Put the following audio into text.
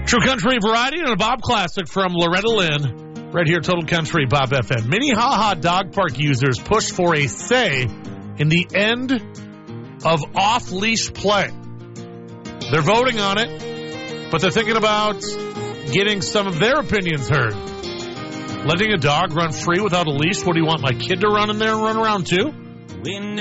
True Country Variety and a Bob Classic from Loretta Lynn. Right here, Total Country, Bob FM. Minnehaha Dog Park users push for a say in the end of off-leash play. They're voting on it, but they're thinking about getting some of their opinions heard. Letting a dog run free without a leash? What do you want, my kid to run in there and run around too?